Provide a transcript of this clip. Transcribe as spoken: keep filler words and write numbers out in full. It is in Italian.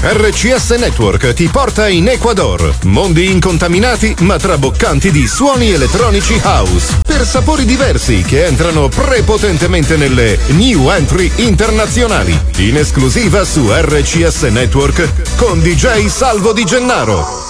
R C S Network ti porta in Ecuador. Mondi incontaminati ma traboccanti di suoni elettronici house. Per sapori diversi che entrano prepotentemente nelle new entry internazionali. In esclusiva su R C S Network con D J Salvo Di Gennaro.